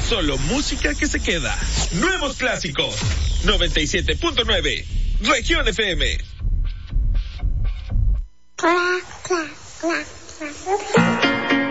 Solo música que se queda. Nuevos clásicos. 97.9. Región FM. Hola.